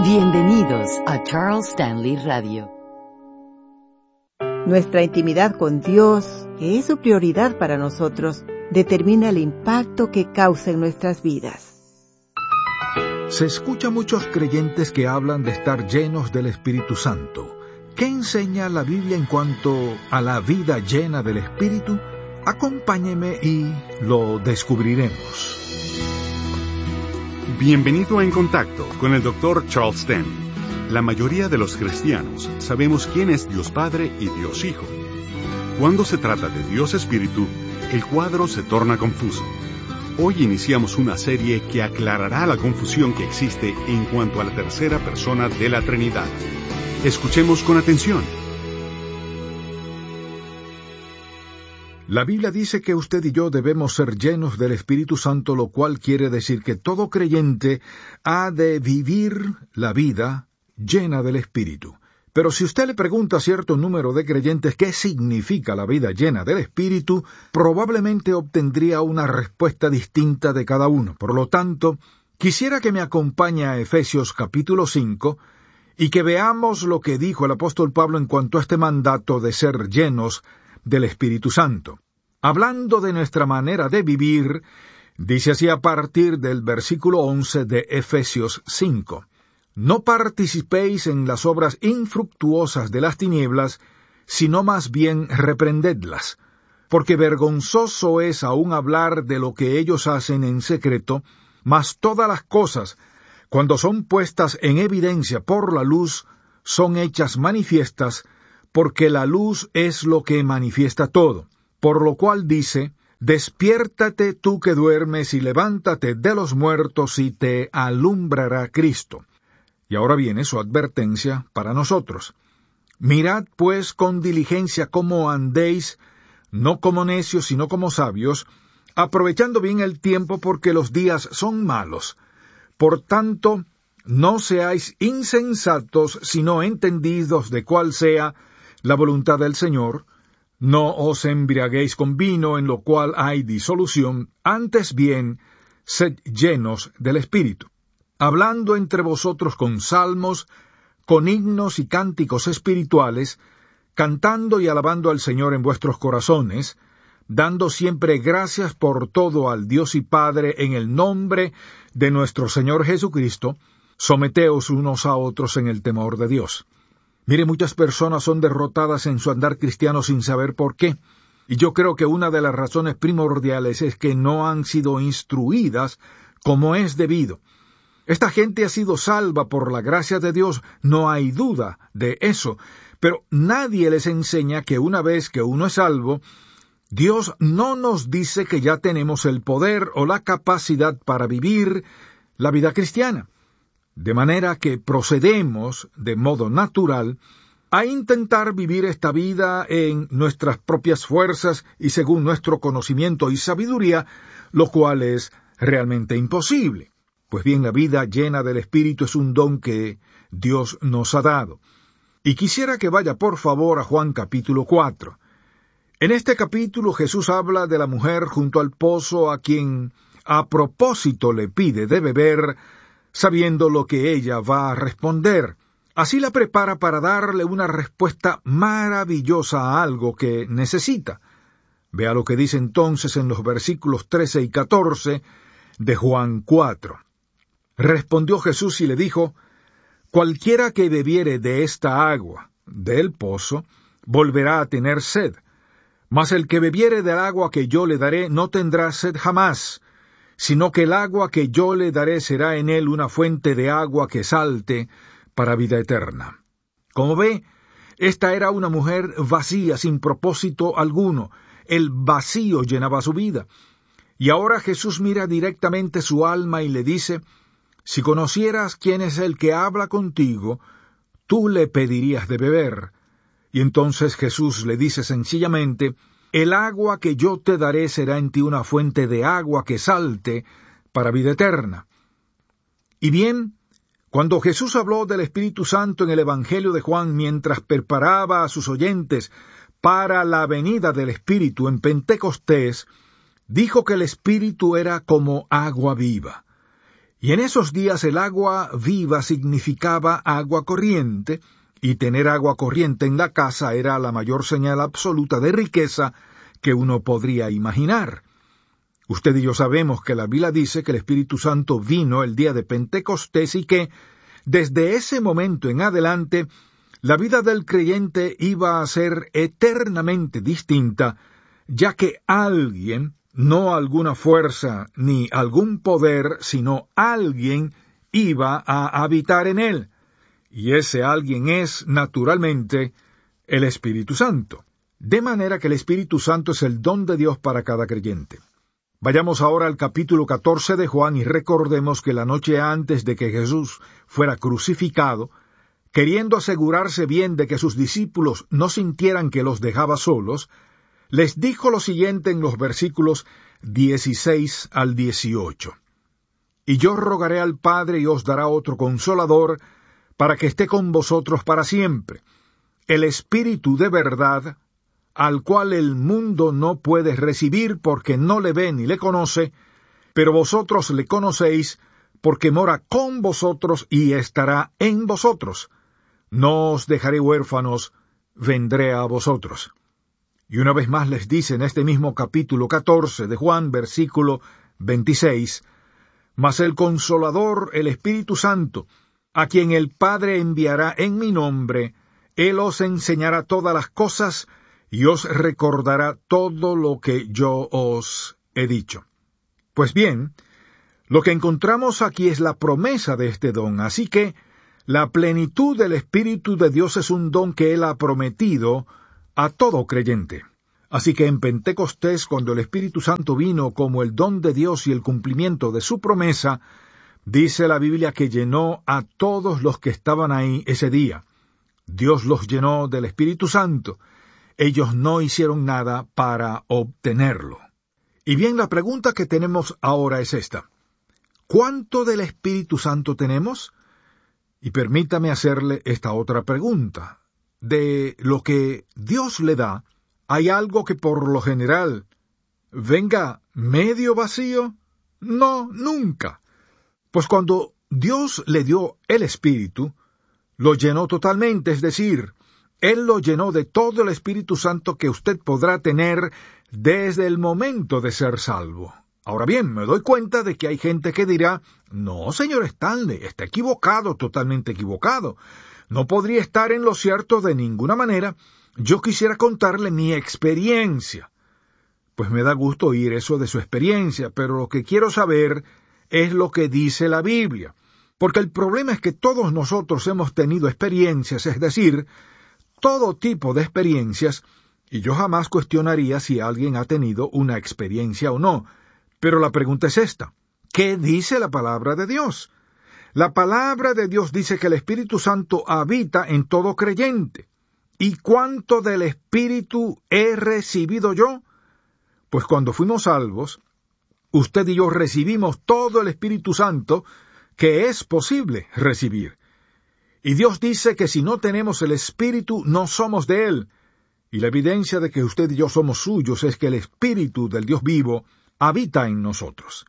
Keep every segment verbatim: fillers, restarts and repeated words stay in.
Bienvenidos a Charles Stanley Radio. Nuestra intimidad con Dios, que es su prioridad para nosotros, determina el impacto que causa en nuestras vidas. Se escucha muchos creyentes que hablan de estar llenos del Espíritu Santo. ¿Qué enseña la Biblia en cuanto a la vida llena del Espíritu? Acompáñeme y lo descubriremos. Bienvenido a En Contacto con el doctor Charles Stanley. La mayoría de los cristianos sabemos quién es Dios Padre y Dios Hijo. Cuando se trata de Dios Espíritu, el cuadro se torna confuso. Hoy iniciamos una serie que aclarará la confusión que existe en cuanto a la tercera persona de la Trinidad. Escuchemos con atención. La Biblia dice que usted y yo debemos ser llenos del Espíritu Santo, lo cual quiere decir que todo creyente ha de vivir la vida llena del Espíritu. Pero si usted le pregunta a cierto número de creyentes qué significa la vida llena del Espíritu, probablemente obtendría una respuesta distinta de cada uno. Por lo tanto, quisiera que me acompañe a Efesios capítulo cinco y que veamos lo que dijo el apóstol Pablo en cuanto a este mandato de ser llenos del Espíritu Santo. Hablando de nuestra manera de vivir, dice así a partir del versículo once de Efesios cinco. No participéis en las obras infructuosas de las tinieblas, sino más bien reprendedlas, porque vergonzoso es aún hablar de lo que ellos hacen en secreto, mas todas las cosas, cuando son puestas en evidencia por la luz, son hechas manifiestas, porque la luz es lo que manifiesta todo. Por lo cual dice, despiértate tú que duermes y levántate de los muertos y te alumbrará Cristo. Y ahora viene su advertencia para nosotros. Mirad pues con diligencia cómo andéis, no como necios, sino como sabios, aprovechando bien el tiempo porque los días son malos. Por tanto, no seáis insensatos, sino entendidos de cuál sea la voluntad del Señor. No os embriaguéis con vino, en lo cual hay disolución, antes bien, sed llenos del Espíritu, hablando entre vosotros con salmos, con himnos y cánticos espirituales, cantando y alabando al Señor en vuestros corazones, dando siempre gracias por todo al Dios y Padre en el nombre de nuestro Señor Jesucristo. Someteos unos a otros en el temor de Dios. Mire, muchas personas son derrotadas en su andar cristiano sin saber por qué. Y yo creo que una de las razones primordiales es que no han sido instruidas como es debido. Esta gente ha sido salva por la gracia de Dios, no hay duda de eso, pero nadie les enseña que una vez que uno es salvo, Dios no nos dice que ya tenemos el poder o la capacidad para vivir la vida cristiana. De manera que procedemos, de modo natural, a intentar vivir esta vida en nuestras propias fuerzas y según nuestro conocimiento y sabiduría, lo cual es realmente imposible. Pues bien, la vida llena del Espíritu es un don que Dios nos ha dado. Y quisiera que vaya por favor a Juan capítulo cuatro. En este capítulo Jesús habla de la mujer junto al pozo a quien a propósito le pide de beber, sabiendo lo que ella va a responder. Así la prepara para darle una respuesta maravillosa a algo que necesita. Vea lo que dice entonces en los versículos trece y catorce de Juan cuatro. Respondió Jesús y le dijo, cualquiera que bebiere de esta agua, del pozo, volverá a tener sed. Mas el que bebiere del agua que yo le daré no tendrá sed jamás, sino que el agua que yo le daré será en él una fuente de agua que salte para vida eterna. Como ve, esta era una mujer vacía, sin propósito alguno. El vacío llenaba su vida. Y ahora Jesús mira directamente su alma y le dice, si conocieras quién es el que habla contigo, tú le pedirías de beber. Y entonces Jesús le dice sencillamente, el agua que yo te daré será en ti una fuente de agua que salte para vida eterna. Y bien, cuando Jesús habló del Espíritu Santo en el Evangelio de Juan mientras preparaba a sus oyentes para la venida del Espíritu en Pentecostés, dijo que el Espíritu era como agua viva. Y en esos días el agua viva significaba agua corriente, y tener agua corriente en la casa era la mayor señal absoluta de riqueza que uno podría imaginar. Usted y yo sabemos que la Biblia dice que el Espíritu Santo vino el día de Pentecostés y que, desde ese momento en adelante, la vida del creyente iba a ser eternamente distinta, ya que alguien, no alguna fuerza ni algún poder, sino alguien iba a habitar en él. Y ese alguien es, naturalmente, el Espíritu Santo. De manera que el Espíritu Santo es el don de Dios para cada creyente. Vayamos ahora al capítulo catorce de Juan y recordemos que la noche antes de que Jesús fuera crucificado, queriendo asegurarse bien de que sus discípulos no sintieran que los dejaba solos, les dijo lo siguiente en los versículos dieciséis al dieciocho. Y yo rogaré al Padre y os dará otro Consolador, para que esté con vosotros para siempre, el Espíritu de verdad, al cual el mundo no puede recibir porque no le ve ni le conoce, pero vosotros le conocéis, porque mora con vosotros y estará en vosotros. No os dejaré huérfanos, vendré a vosotros. Y una vez más les dice en este mismo capítulo catorce de Juan, versículo veintiséis, Mas el Consolador, el Espíritu Santo, a quien el Padre enviará en mi nombre, Él os enseñará todas las cosas y os recordará todo lo que yo os he dicho. Pues bien, lo que encontramos aquí es la promesa de este don, así que la plenitud del Espíritu de Dios es un don que Él ha prometido a todo creyente. Así que en Pentecostés, cuando el Espíritu Santo vino como el don de Dios y el cumplimiento de su promesa, dice la Biblia que llenó a todos los que estaban ahí ese día. Dios los llenó del Espíritu Santo. Ellos no hicieron nada para obtenerlo. Y bien, la pregunta que tenemos ahora es esta. ¿Cuánto del Espíritu Santo tenemos? Y permítame hacerle esta otra pregunta. De lo que Dios le da, ¿hay algo que por lo general venga medio vacío? No, nunca. Pues cuando Dios le dio el Espíritu, lo llenó totalmente, es decir, Él lo llenó de todo el Espíritu Santo que usted podrá tener desde el momento de ser salvo. Ahora bien, me doy cuenta de que hay gente que dirá, no, señor Stanley, está equivocado, totalmente equivocado. No podría estar en lo cierto de ninguna manera. Yo quisiera contarle mi experiencia. Pues me da gusto oír eso de su experiencia, pero lo que quiero saber es lo que dice la Biblia. Porque el problema es que todos nosotros hemos tenido experiencias, es decir, todo tipo de experiencias, y yo jamás cuestionaría si alguien ha tenido una experiencia o no. Pero la pregunta es esta. ¿Qué dice la palabra de Dios? La palabra de Dios dice que el Espíritu Santo habita en todo creyente. ¿Y cuánto del Espíritu he recibido yo? Pues cuando fuimos salvos, usted y yo recibimos todo el Espíritu Santo que es posible recibir. Y Dios dice que si no tenemos el Espíritu, no somos de Él. Y la evidencia de que usted y yo somos suyos es que el Espíritu del Dios vivo habita en nosotros.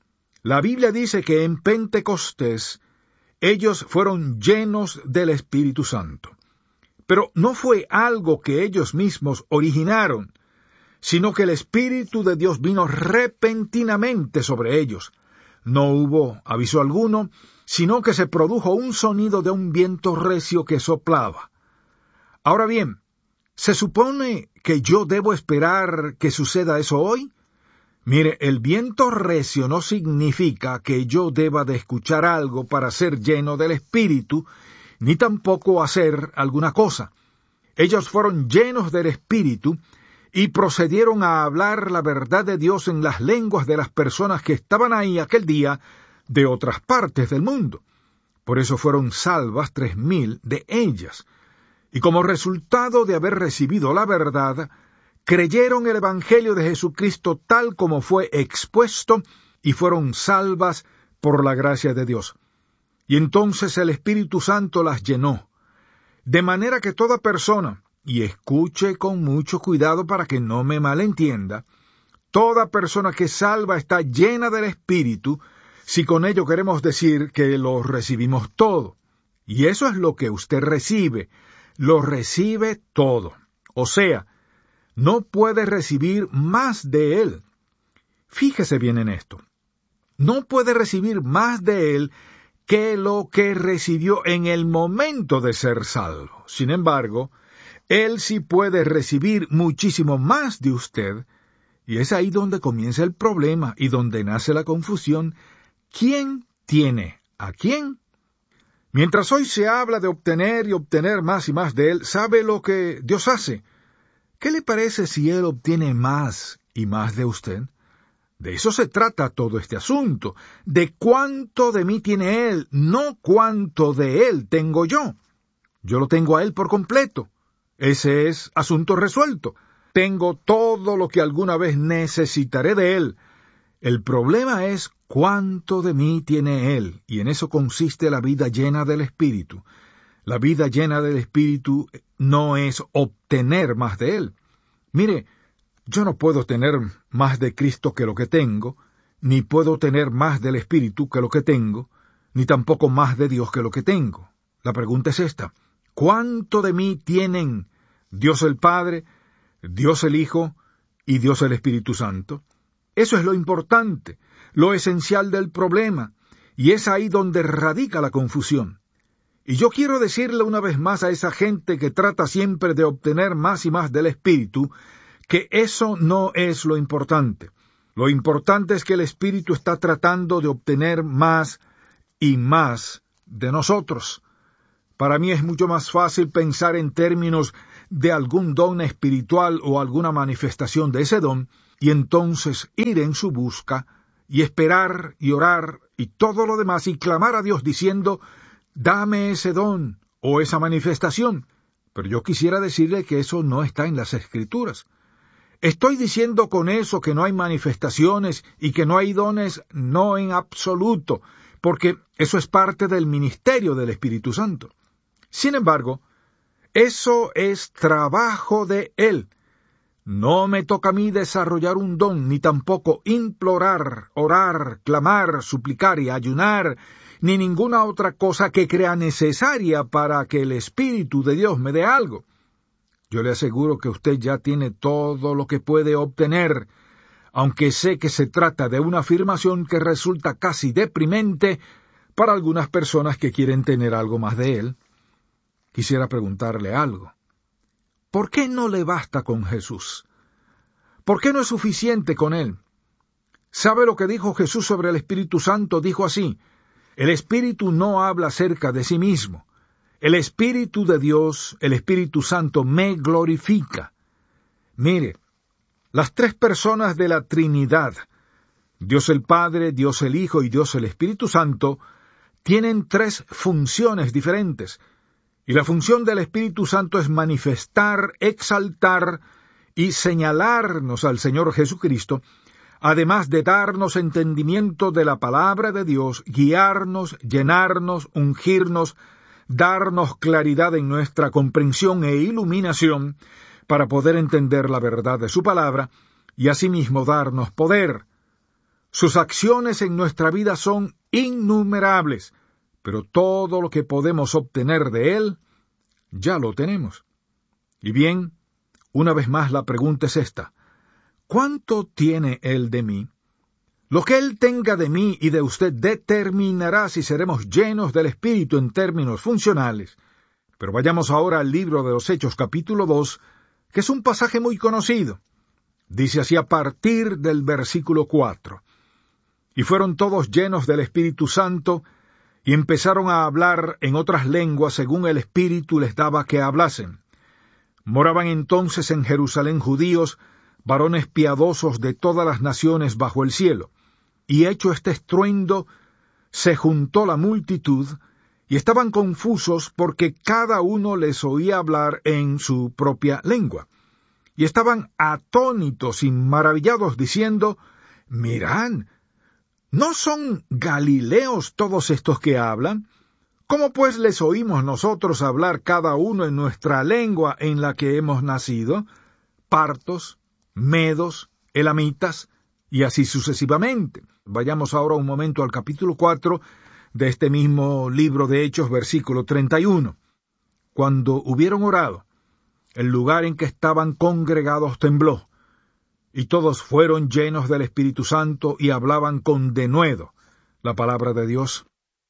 La Biblia dice que en Pentecostés ellos fueron llenos del Espíritu Santo. Pero no fue algo que ellos mismos originaron, sino que el Espíritu de Dios vino repentinamente sobre ellos. No hubo aviso alguno, sino que se produjo un sonido de un viento recio que soplaba. Ahora bien, ¿se supone que yo debo esperar que suceda eso hoy? Mire, el viento recio no significa que yo deba de escuchar algo para ser lleno del Espíritu, ni tampoco hacer alguna cosa. Ellos fueron llenos del Espíritu y procedieron a hablar la verdad de Dios en las lenguas de las personas que estaban ahí aquel día de otras partes del mundo. Por eso fueron salvas tres mil de ellas. Y como resultado de haber recibido la verdad, creyeron el Evangelio de Jesucristo tal como fue expuesto y fueron salvas por la gracia de Dios. Y entonces el Espíritu Santo las llenó. De manera que toda persona, y escuche con mucho cuidado para que no me malentienda, toda persona que salva está llena del Espíritu si con ello queremos decir que lo recibimos todo. Y eso es lo que usted recibe, lo recibe todo. O sea, no puede recibir más de Él. Fíjese bien en esto. No puede recibir más de Él que lo que recibió en el momento de ser salvo. Sin embargo, Él sí puede recibir muchísimo más de usted, y es ahí donde comienza el problema y donde nace la confusión. ¿Quién tiene a quién? Mientras hoy se habla de obtener y obtener más y más de Él, ¿sabe lo que Dios hace? ¿Qué le parece si Él obtiene más y más de usted? De eso se trata todo este asunto, de cuánto de mí tiene Él, no cuánto de Él tengo yo. Yo lo tengo a Él por completo. Ese es asunto resuelto. Tengo todo lo que alguna vez necesitaré de Él. El problema es cuánto de mí tiene Él, y en eso consiste la vida llena del Espíritu. La vida llena del Espíritu no es obtener más de Él. Mire, yo no puedo tener más de Cristo que lo que tengo, ni puedo tener más del Espíritu que lo que tengo, ni tampoco más de Dios que lo que tengo. La pregunta es esta: ¿cuánto de mí tienen Dios el Padre, Dios el Hijo y Dios el Espíritu Santo? Eso es lo importante, lo esencial del problema, y es ahí donde radica la confusión. Y yo quiero decirle una vez más a esa gente que trata siempre de obtener más y más del Espíritu, que eso no es lo importante. Lo importante es que el Espíritu está tratando de obtener más y más de nosotros. Para mí es mucho más fácil pensar en términos de algún don espiritual o alguna manifestación de ese don, y entonces ir en su busca, y esperar, y orar, y todo lo demás, y clamar a Dios diciendo: dame ese don, o esa manifestación. Pero yo quisiera decirle que eso no está en las Escrituras. ¿Estoy diciendo con eso que no hay manifestaciones y que no hay dones? No, en absoluto, porque eso es parte del ministerio del Espíritu Santo. Sin embargo, eso es trabajo de Él. No me toca a mí desarrollar un don, ni tampoco implorar, orar, clamar, suplicar y ayunar, ni ninguna otra cosa que crea necesaria para que el Espíritu de Dios me dé algo. Yo le aseguro que usted ya tiene todo lo que puede obtener, aunque sé que se trata de una afirmación que resulta casi deprimente para algunas personas que quieren tener algo más de Él. Quisiera preguntarle algo. ¿Por qué no le basta con Jesús? ¿Por qué no es suficiente con Él? ¿Sabe lo que dijo Jesús sobre el Espíritu Santo? Dijo así: el Espíritu no habla acerca de sí mismo. El Espíritu de Dios, el Espíritu Santo, me glorifica. Mire, las tres personas de la Trinidad, Dios el Padre, Dios el Hijo y Dios el Espíritu Santo, tienen tres funciones diferentes. Y la función del Espíritu Santo es manifestar, exaltar y señalarnos al Señor Jesucristo, además de darnos entendimiento de la palabra de Dios, guiarnos, llenarnos, ungirnos, darnos claridad en nuestra comprensión e iluminación para poder entender la verdad de su palabra y asimismo darnos poder. Sus acciones en nuestra vida son innumerables, pero todo lo que podemos obtener de Él, ya lo tenemos. Y bien, una vez más la pregunta es esta: ¿cuánto tiene Él de mí? Lo que Él tenga de mí y de usted determinará si seremos llenos del Espíritu en términos funcionales. Pero vayamos ahora al libro de los Hechos capítulo dos, que es un pasaje muy conocido. Dice así a partir del versículo cuatro. Y fueron todos llenos del Espíritu Santo, y empezaron a hablar en otras lenguas según el Espíritu les daba que hablasen. Moraban entonces en Jerusalén judíos, varones piadosos de todas las naciones bajo el cielo. Y hecho este estruendo, se juntó la multitud, y estaban confusos porque cada uno les oía hablar en su propia lengua. Y estaban atónitos y maravillados, diciendo: mirad, ¿no son galileos todos estos que hablan? ¿Cómo pues les oímos nosotros hablar cada uno en nuestra lengua en la que hemos nacido? Partos, medos, elamitas, y así sucesivamente. Vayamos ahora un momento al capítulo cuatro de este mismo libro de Hechos, versículo treinta y uno. Cuando hubieron orado, el lugar en que estaban congregados tembló, y todos fueron llenos del Espíritu Santo y hablaban con denuedo la palabra de Dios.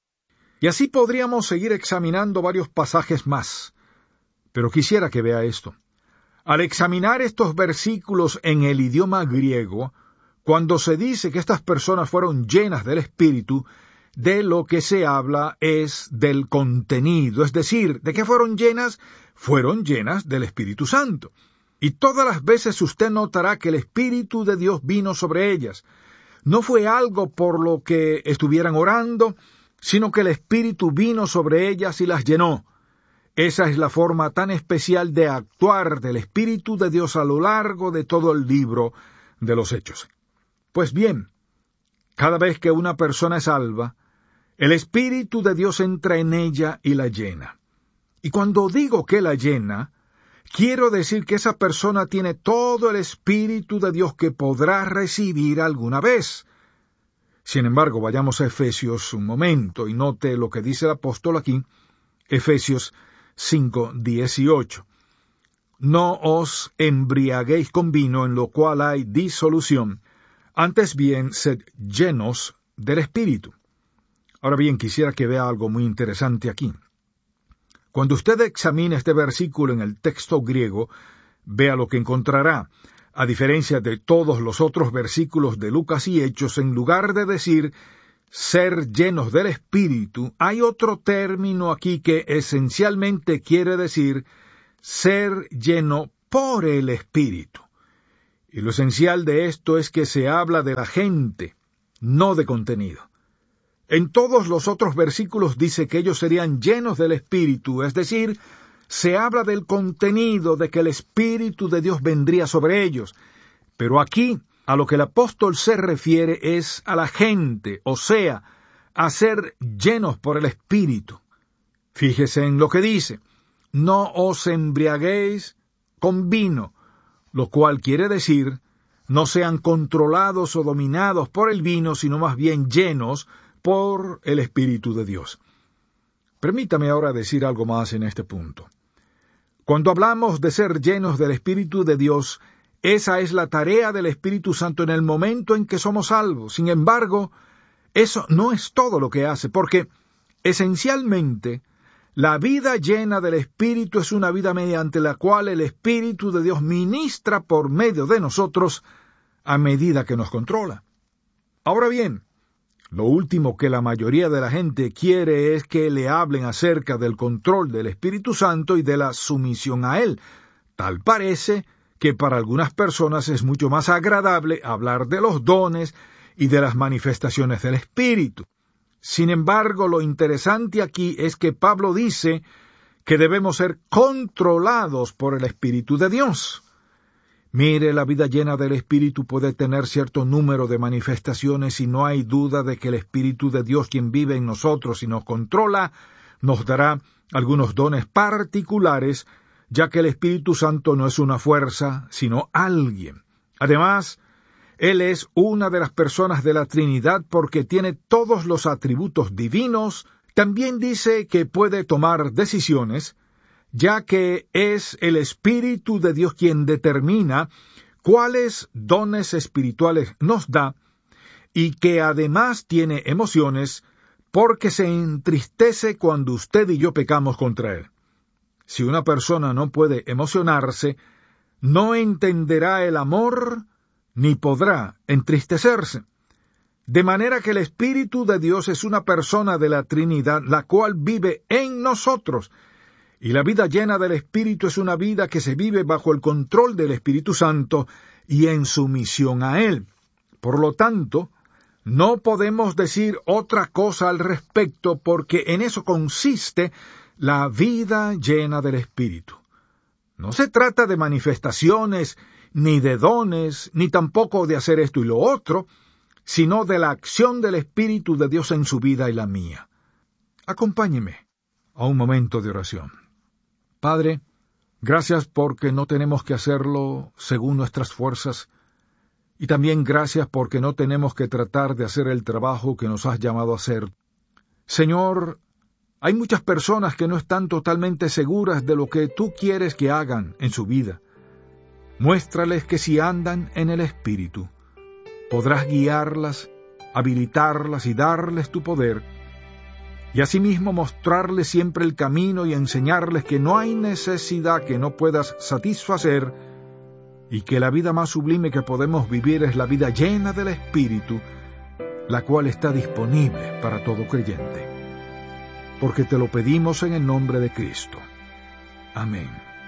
Y así podríamos seguir examinando varios pasajes más, pero quisiera que vea esto. Al examinar estos versículos en el idioma griego, cuando se dice que estas personas fueron llenas del Espíritu, de lo que se habla es del contenido, es decir, ¿de qué fueron llenas? Fueron llenas del Espíritu Santo. Y todas las veces usted notará que el Espíritu de Dios vino sobre ellas. No fue algo por lo que estuvieran orando, sino que el Espíritu vino sobre ellas y las llenó. Esa es la forma tan especial de actuar del Espíritu de Dios a lo largo de todo el libro de los Hechos. Pues bien, cada vez que una persona es salva, el Espíritu de Dios entra en ella y la llena. Y cuando digo que la llena, quiero decir que esa persona tiene todo el Espíritu de Dios que podrá recibir alguna vez. Sin embargo, vayamos a Efesios un momento y note lo que dice el apóstol aquí, Efesios cinco dieciocho. No os embriaguéis con vino en lo cual hay disolución, antes bien sed llenos del Espíritu. Ahora bien, quisiera que vea algo muy interesante aquí. Cuando usted examine este versículo en el texto griego, vea lo que encontrará. A diferencia de todos los otros versículos de Lucas y Hechos, en lugar de decir ser llenos del Espíritu, hay otro término aquí que esencialmente quiere decir ser lleno por el Espíritu. Y lo esencial de esto es que se habla de la gente, no de contenido. En todos los otros versículos dice que ellos serían llenos del Espíritu, es decir, se habla del contenido, de que el Espíritu de Dios vendría sobre ellos. Pero aquí, a lo que el apóstol se refiere es a la gente, o sea, a ser llenos por el Espíritu. Fíjese en lo que dice, no os embriaguéis con vino, lo cual quiere decir, no sean controlados o dominados por el vino, sino más bien llenos por el Espíritu de Dios. Permítame ahora decir algo más en este punto. Cuando hablamos de ser llenos del Espíritu de Dios, esa es la tarea del Espíritu Santo en el momento en que somos salvos. Sin embargo, eso no es todo lo que hace, porque esencialmente la vida llena del Espíritu es una vida mediante la cual el Espíritu de Dios ministra por medio de nosotros a medida que nos controla. Ahora bien, lo último que la mayoría de la gente quiere es que le hablen acerca del control del Espíritu Santo y de la sumisión a Él. Tal parece que para algunas personas es mucho más agradable hablar de los dones y de las manifestaciones del Espíritu. Sin embargo, lo interesante aquí es que Pablo dice que debemos ser controlados por el Espíritu de Dios. Mire, la vida llena del Espíritu puede tener cierto número de manifestaciones y no hay duda de que el Espíritu de Dios, quien vive en nosotros y nos controla, nos dará algunos dones particulares, ya que el Espíritu Santo no es una fuerza, sino alguien. Además, Él es una de las personas de la Trinidad porque tiene todos los atributos divinos. También dice que puede tomar decisiones, ya que es el Espíritu de Dios quien determina cuáles dones espirituales nos da, y que además tiene emociones, porque se entristece cuando usted y yo pecamos contra Él. Si una persona no puede emocionarse, no entenderá el amor, ni podrá entristecerse. De manera que el Espíritu de Dios es una persona de la Trinidad, la cual vive en nosotros, y la vida llena del Espíritu es una vida que se vive bajo el control del Espíritu Santo y en sumisión a Él. Por lo tanto, no podemos decir otra cosa al respecto porque en eso consiste la vida llena del Espíritu. No se trata de manifestaciones, ni de dones, ni tampoco de hacer esto y lo otro, sino de la acción del Espíritu de Dios en su vida y la mía. Acompáñeme a un momento de oración. Padre, gracias porque no tenemos que hacerlo según nuestras fuerzas, Y también gracias porque no tenemos que tratar de hacer el trabajo que nos has llamado a hacer. Señor, hay muchas personas que no están totalmente seguras de lo que tú quieres que hagan en su vida. Muéstrales que si andan en el Espíritu, podrás guiarlas, habilitarlas y darles tu poder, y asimismo mostrarles siempre el camino y enseñarles que no hay necesidad que no puedas satisfacer, y que la vida más sublime que podemos vivir es la vida llena del Espíritu, la cual está disponible para todo creyente. Porque te lo pedimos en el nombre de Cristo. Amén.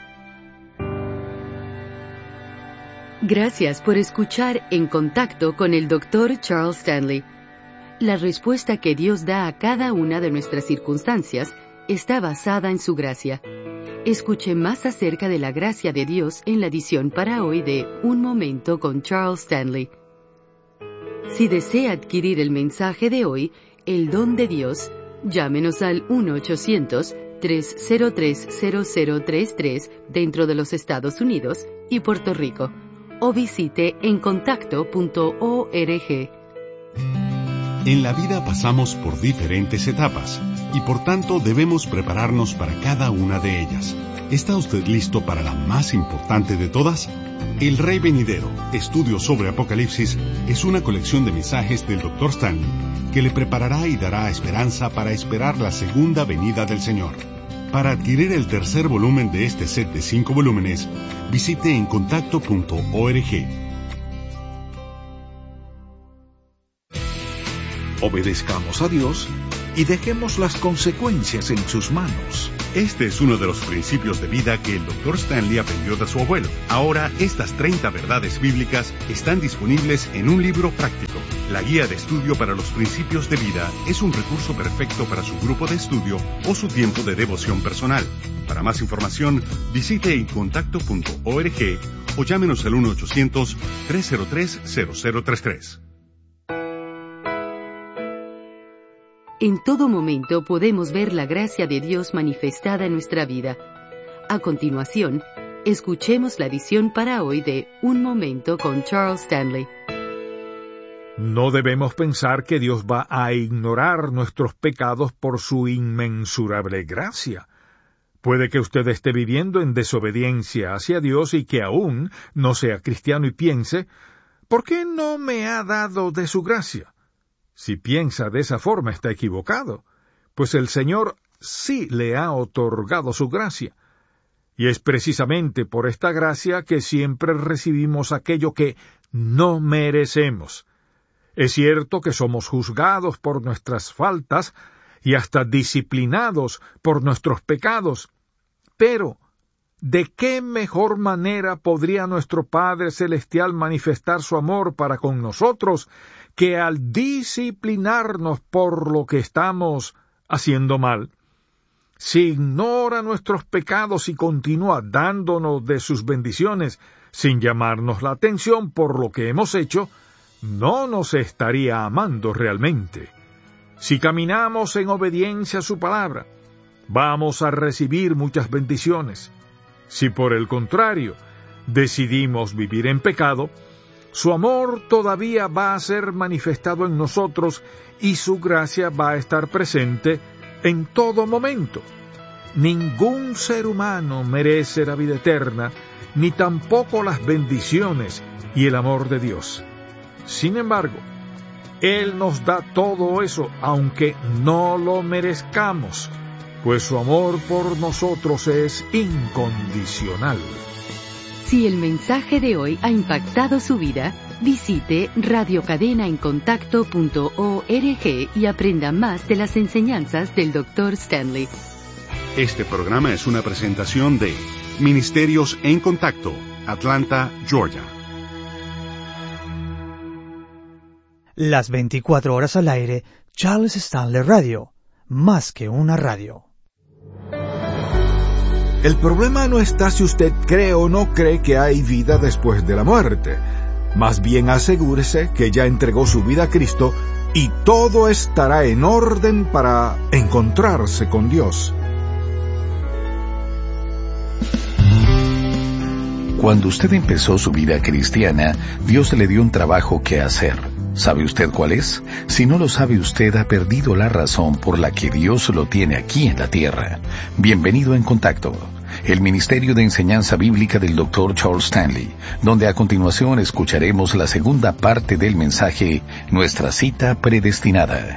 Gracias por escuchar En Contacto con el doctor Charles Stanley. La respuesta que Dios da a cada una de nuestras circunstancias está basada en su gracia. Escuche más acerca de la gracia de Dios en la edición para hoy de Un Momento con Charles Stanley. Si desea adquirir el mensaje de hoy, El Don de Dios, llámenos al uno ochocientos, tres cero tres, cero cero tres tres dentro de los Estados Unidos y Puerto Rico, o visite en contacto punto org. En la vida pasamos por diferentes etapas y por tanto debemos prepararnos para cada una de ellas. ¿Está usted listo para la más importante de todas? El Rey Venidero, estudio sobre Apocalipsis, es una colección de mensajes del doctor Stanley que le preparará y dará esperanza para esperar la segunda venida del Señor. Para adquirir el tercer volumen de este set de cinco volúmenes, visite en contacto punto org. Obedezcamos a Dios y dejemos las consecuencias en sus manos. Este es uno de los principios de vida que el doctor Stanley aprendió de su abuelo. Ahora, estas treinta verdades bíblicas están disponibles en un libro práctico. La guía de estudio para los principios de vida es un recurso perfecto para su grupo de estudio o su tiempo de devoción personal. Para más información, visite en contacto punto org o llámenos al uno ochocientos, tres cero tres, cero cero tres tres. En todo momento podemos ver la gracia de Dios manifestada en nuestra vida. A continuación, escuchemos la edición para hoy de Un Momento con Charles Stanley. No debemos pensar que Dios va a ignorar nuestros pecados por su inmensurable gracia. Puede que usted esté viviendo en desobediencia hacia Dios y que aún no sea cristiano y piense, ¿por qué no me ha dado de su gracia? Si piensa de esa forma está equivocado, pues el Señor sí le ha otorgado su gracia. Y es precisamente por esta gracia que siempre recibimos aquello que no merecemos. Es cierto que somos juzgados por nuestras faltas y hasta disciplinados por nuestros pecados, pero ¿de qué mejor manera podría nuestro Padre Celestial manifestar su amor para con nosotros que al disciplinarnos por lo que estamos haciendo mal? Si ignora nuestros pecados y continúa dándonos de sus bendiciones sin llamarnos la atención por lo que hemos hecho, no nos estaría amando realmente. Si caminamos en obediencia a su palabra, vamos a recibir muchas bendiciones. Si por el contrario decidimos vivir en pecado, su amor todavía va a ser manifestado en nosotros y su gracia va a estar presente en todo momento. Ningún ser humano merece la vida eterna, ni tampoco las bendiciones y el amor de Dios. Sin embargo, Él nos da todo eso, aunque no lo merezcamos, pues su amor por nosotros es incondicional. Si el mensaje de hoy ha impactado su vida, visite radio cadena en contacto punto org y aprenda más de las enseñanzas del doctor Stanley. Este programa es una presentación de Ministerios en Contacto, Atlanta, Georgia. Las veinticuatro horas al aire, Charles Stanley Radio, más que una radio. El problema no está si usted cree o no cree que hay vida después de la muerte. Más bien asegúrese que ya entregó su vida a Cristo y todo estará en orden para encontrarse con Dios. Cuando usted empezó su vida cristiana, Dios le dio un trabajo que hacer. ¿Sabe usted cuál es? Si no lo sabe usted, ha perdido la razón por la que Dios lo tiene aquí en la tierra. Bienvenido en Contacto, el Ministerio de Enseñanza Bíblica del doctor Charles Stanley, donde a continuación escucharemos la segunda parte del mensaje, Nuestra Cita Predestinada.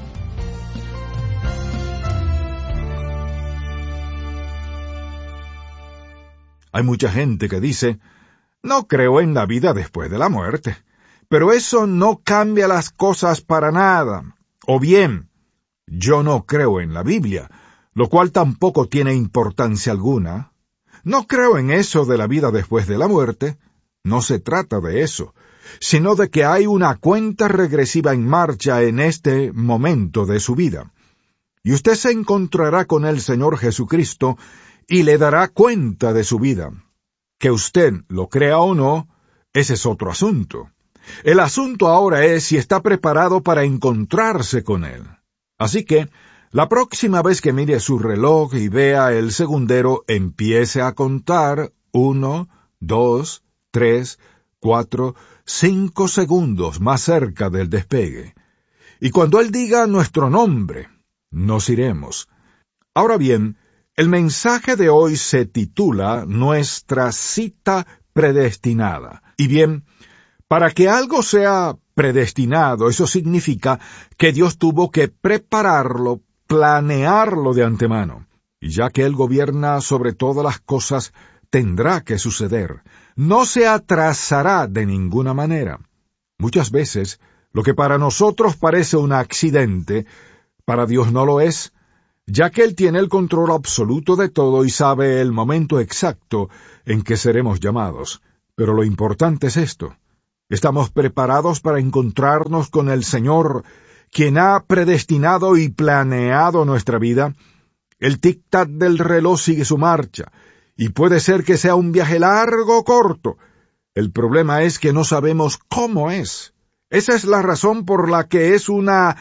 Hay mucha gente que dice, no creo en la vida después de la muerte, pero eso no cambia las cosas para nada. O bien, yo no creo en la Biblia, lo cual tampoco tiene importancia alguna. No creo en eso de la vida después de la muerte. No se trata de eso, sino de que hay una cuenta regresiva en marcha en este momento de su vida. Y usted se encontrará con el Señor Jesucristo y le dará cuenta de su vida. Que usted lo crea o no, ese es otro asunto. El asunto ahora es si está preparado para encontrarse con Él. Así que, la próxima vez que mire su reloj y vea el segundero, empiece a contar uno, dos, tres, cuatro, cinco segundos más cerca del despegue. Y cuando Él diga nuestro nombre, nos iremos. Ahora bien, el mensaje de hoy se titula Nuestra Cita Predestinada. Y bien, para que algo sea predestinado, eso significa que Dios tuvo que prepararlo, planearlo de antemano. Y ya que Él gobierna sobre todas las cosas, tendrá que suceder. No se atrasará de ninguna manera. Muchas veces, lo que para nosotros parece un accidente, para Dios no lo es, ya que Él tiene el control absoluto de todo y sabe el momento exacto en que seremos llamados. Pero lo importante es esto. Estamos preparados para encontrarnos con el Señor, quien ha predestinado y planeado nuestra vida. El tic-tac del reloj sigue su marcha, y puede ser que sea un viaje largo o corto. El problema es que no sabemos cómo es. Esa es la razón por la que es una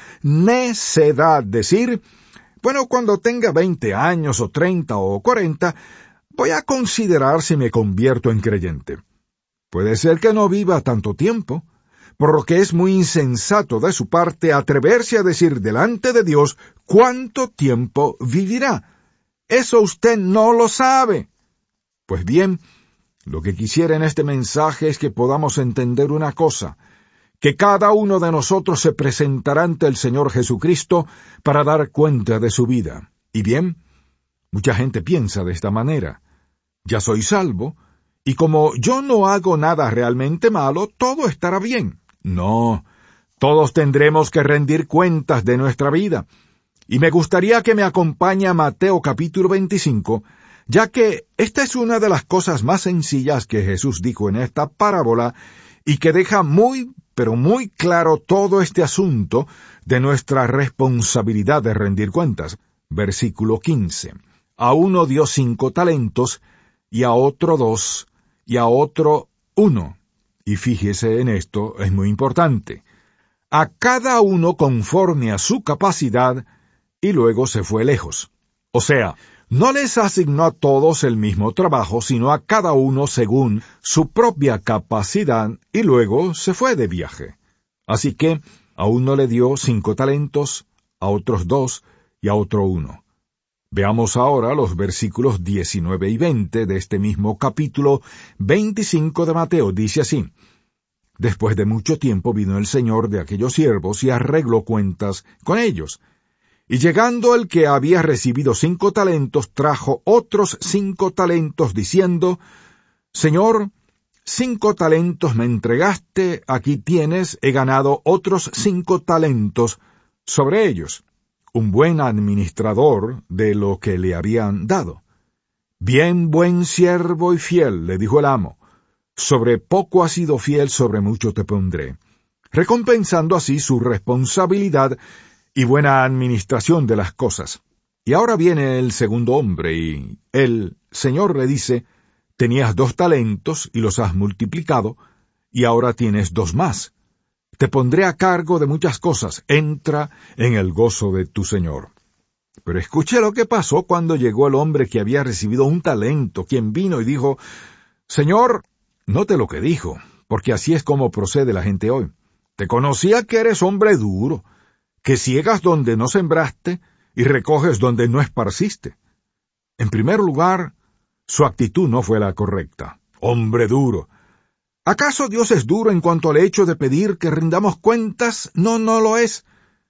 necedad decir, bueno, cuando tenga veinte años o treinta o cuarenta, voy a considerar si me convierto en creyente. Puede ser que no viva tanto tiempo, por lo que es muy insensato de su parte atreverse a decir delante de Dios cuánto tiempo vivirá. Eso usted no lo sabe. Pues bien, lo que quisiera en este mensaje es que podamos entender una cosa, que cada uno de nosotros se presentará ante el Señor Jesucristo para dar cuenta de su vida. Y bien, mucha gente piensa de esta manera. Ya soy salvo, y como yo no hago nada realmente malo, todo estará bien. No, todos tendremos que rendir cuentas de nuestra vida. Y me gustaría que me acompañe a Mateo capítulo veinticinco, ya que esta es una de las cosas más sencillas que Jesús dijo en esta parábola, y que deja muy pero muy claro todo este asunto de nuestra responsabilidad de rendir cuentas. Versículo quince. A uno dio cinco talentos, y a otro dos, y a otro uno. Y fíjese en esto, es muy importante. A cada uno conforme a su capacidad, y luego se fue lejos. O sea, no les asignó a todos el mismo trabajo, sino a cada uno según su propia capacidad, y luego se fue de viaje. Así que a uno le dio cinco talentos, a otros dos, y a otro uno. Veamos ahora los versículos diecinueve y veinte de este mismo capítulo veinticinco de Mateo. Dice así: Después de mucho tiempo vino el señor de aquellos siervos y arregló cuentas con ellos. Y llegando el que había recibido cinco talentos, trajo otros cinco talentos, diciendo, Señor, cinco talentos me entregaste, aquí tienes, he ganado otros cinco talentos sobre ellos. Un buen administrador de lo que le habían dado. Bien, buen siervo y fiel, le dijo el amo, sobre poco has sido fiel, sobre mucho te pondré. Recompensando así su responsabilidad y buena administración de las cosas. Y ahora viene el segundo hombre, y el Señor le dice, tenías dos talentos, y los has multiplicado, y ahora tienes dos más. Te pondré a cargo de muchas cosas, entra en el gozo de tu Señor. Pero escuche lo que pasó cuando llegó el hombre que había recibido un talento, quien vino y dijo, Señor, note lo que dijo, porque así es como procede la gente hoy. Te conocía que eres hombre duro, que ciegas donde no sembraste y recoges donde no esparciste. En primer lugar, su actitud no fue la correcta. Hombre duro. ¿Acaso Dios es duro en cuanto al hecho de pedir que rindamos cuentas? No, no lo es.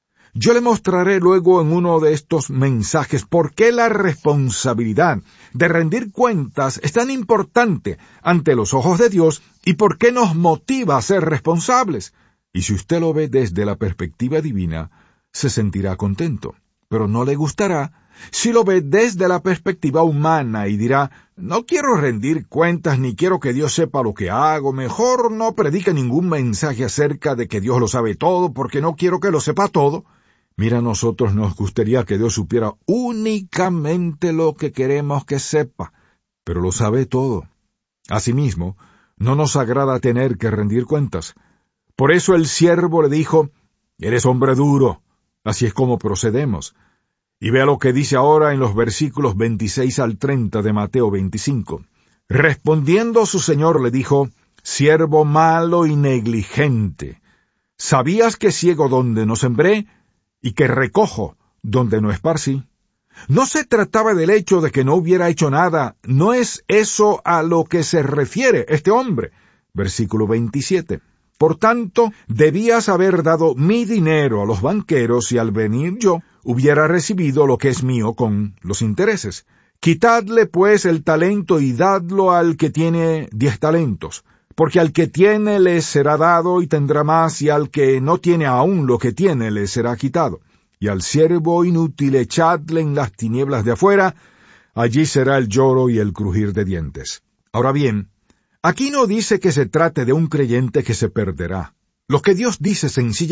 Yo le mostraré luego en uno de estos mensajes por qué la responsabilidad de rendir cuentas es tan importante ante los ojos de Dios y por qué nos motiva a ser responsables. Y si usted lo ve desde la perspectiva divina, se sentirá contento, pero no le gustará si lo ve desde la perspectiva humana y dirá, no quiero rendir cuentas ni quiero que Dios sepa lo que hago, mejor no predique ningún mensaje acerca de que Dios lo sabe todo porque no quiero que lo sepa todo. Mira, a nosotros nos gustaría que Dios supiera únicamente lo que queremos que sepa, pero lo sabe todo. Asimismo, no nos agrada tener que rendir cuentas. Por eso el siervo le dijo, eres hombre duro, así es como procedemos. Y vea lo que dice ahora en los versículos veintiséis al treinta de Mateo veinticinco. Respondiendo su señor le dijo, siervo malo y negligente, ¿sabías que ciego donde no sembré y que recojo donde no esparcí? No se trataba del hecho de que no hubiera hecho nada, no es eso a lo que se refiere este hombre. Versículo veintisiete. Por tanto, debías haber dado mi dinero a los banqueros y al venir yo hubiera recibido lo que es mío con los intereses. Quitadle pues el talento y dadlo al que tiene diez talentos, porque al que tiene le será dado y tendrá más, y al que no tiene aún lo que tiene le será quitado. Y al siervo inútil echadle en las tinieblas de afuera, allí será el lloro y el crujir de dientes. Ahora bien, aquí no dice que se trate de un creyente que se perderá. Lo que Dios dice sencillamente